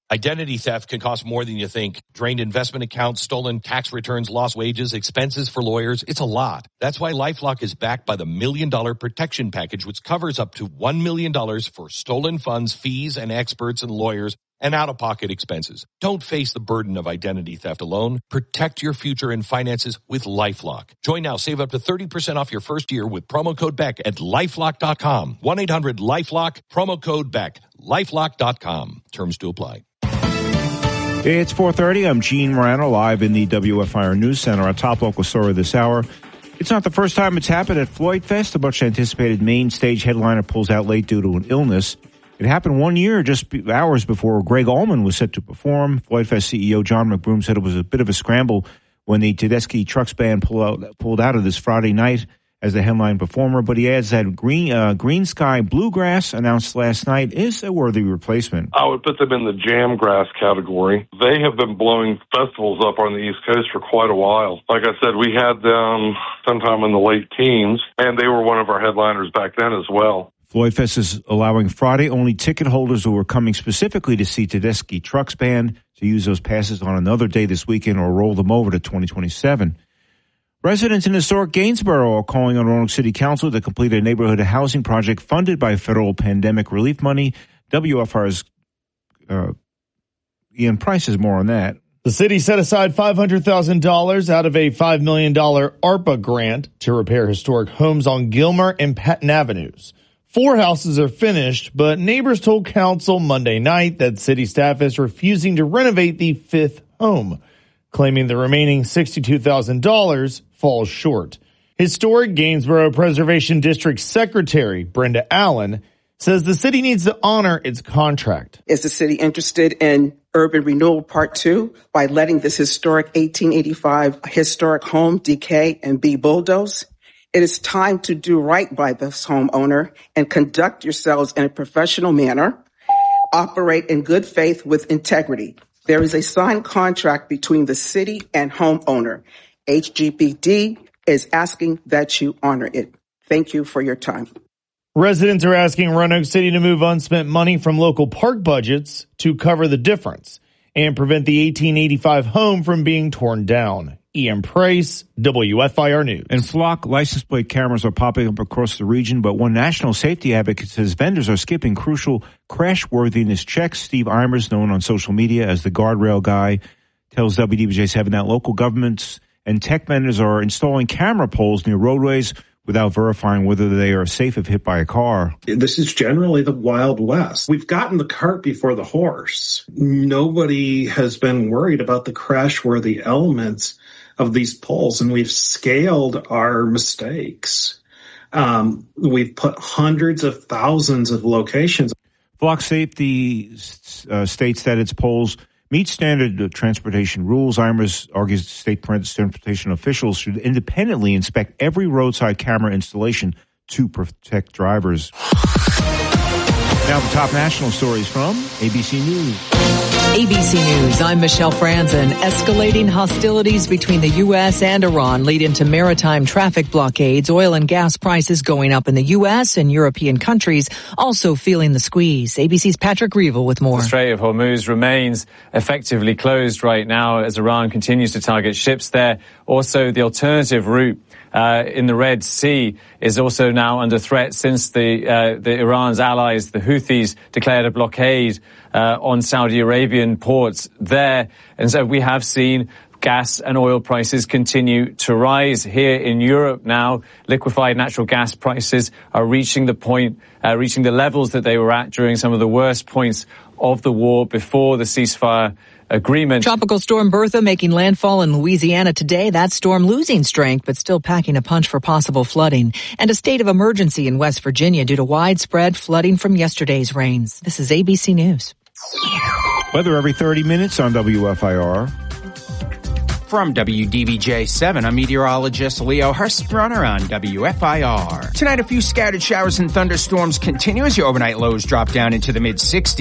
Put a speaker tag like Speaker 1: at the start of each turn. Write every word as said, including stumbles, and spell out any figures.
Speaker 1: Identity theft can cost more than you think. Drained investment accounts, stolen tax returns, lost wages, expenses for lawyers. It's a lot. That's why LifeLock is backed by the Million Dollar Protection Package, which covers up to one million dollars for stolen funds, fees, and experts and lawyers, and out-of-pocket expenses. Don't face the burden of identity theft alone. Protect your future and finances with LifeLock. Join now. Save up to thirty percent off your first year with promo code Beck at LifeLock dot com. one eight hundred LifeLock, promo code Beck. LifeLock dot com. Terms to apply.
Speaker 2: It's four thirty. I'm Gene Morano, live in the W F I R News Center. Our top local story this hour. It's not the first time it's happened at Floyd Fest. The much-anticipated main stage headliner pulls out late due to an illness. It happened one year, just hours before Greg Allman was set to perform. Floyd Fest C E O John McBroom said it was a bit of a scramble when the Tedeschi Trucks Band pulled out, pulled out of this Friday night as the headline performer, but he adds that Green uh, Green Sky Bluegrass, announced last night, is a worthy replacement.
Speaker 3: I would put them in the jamgrass category. They have been blowing festivals up on the East Coast for quite a while. Like I said, we had them sometime in the late teens, and they were one of our headliners back then as well.
Speaker 2: Floyd Fest is allowing Friday-only ticket holders who are coming specifically to see Tedeschi Trucks Band to use those passes on another day this weekend or roll them over to twenty twenty-seven. Residents in historic Gainsborough are calling on Roanoke City Council to complete a neighborhood housing project funded by federal pandemic relief money. W F R's uh, Ian Price has more on that.
Speaker 4: The city set aside five hundred thousand dollars out of a five million dollars ARPA grant to repair historic homes on Gilmer and Patton Avenues. Four houses are finished, but neighbors told council Monday night that city staff is refusing to renovate the fifth home, claiming the remaining sixty-two thousand dollars falls short. Historic Gainsborough Preservation District Secretary Brenda Allen says the city needs to honor its contract.
Speaker 5: Is the city interested in urban renewal part two by letting this historic eighteen eighty-five historic home decay and be bulldozed? It is time to do right by this homeowner and conduct yourselves in a professional manner, operate in good faith with integrity. There is a signed contract between the city and homeowner. H G P D is asking that you honor it. Thank you for your time.
Speaker 4: Residents are asking Roanoke City to move unspent money from local park budgets to cover the difference and prevent the eighteen eighty-five home from being torn down. Ian Price, W F I R News.
Speaker 2: And flock license plate cameras are popping up across the region, but one national safety advocate says vendors are skipping crucial crashworthiness checks. Steve Eimers, known on social media as the guardrail guy, tells W D B J seven that local governments and tech vendors are installing camera poles near roadways without verifying whether they are safe if hit by a car.
Speaker 6: This is generally the Wild West. We've gotten the cart before the horse. Nobody has been worried about the crash-worthy elements of these poles, and we've scaled our mistakes. Um, we've put hundreds of thousands of locations.
Speaker 2: Flock Safety uh, states that its poles meet standard transportation rules. Eimers argues state transportation officials should independently inspect every roadside camera installation to protect drivers. Now the top national stories from A B C News.
Speaker 7: A B C News, I'm Michelle Franzen. Escalating hostilities between the U S and Iran lead into maritime traffic blockades. Oil and gas prices going up in the U S and European countries also feeling the squeeze. A B C's Patrick Reevell with more.
Speaker 8: The Strait of Hormuz remains effectively closed right now as Iran continues to target ships there. Also, the alternative route Uh, in the Red Sea is also now under threat since the, uh, the Iran's allies, the Houthis, declared a blockade uh, on Saudi Arabian ports there. And so we have seen gas and oil prices continue to rise here in Europe now. Liquefied natural gas prices are reaching the point, uh, reaching the levels that they were at during some of the worst points of the war before the ceasefire agreement.
Speaker 7: Tropical storm Bertha making landfall in Louisiana today. That storm losing strength, but still packing a punch for possible flooding. And a state of emergency in West Virginia due to widespread flooding from yesterday's rains. This is A B C News.
Speaker 2: Weather every thirty minutes on W F I R.
Speaker 9: From W D B J seven, I'm meteorologist Leo Hurstrunner on W F I R. Tonight, a few scattered showers and thunderstorms continue as your overnight lows drop down into the mid sixties.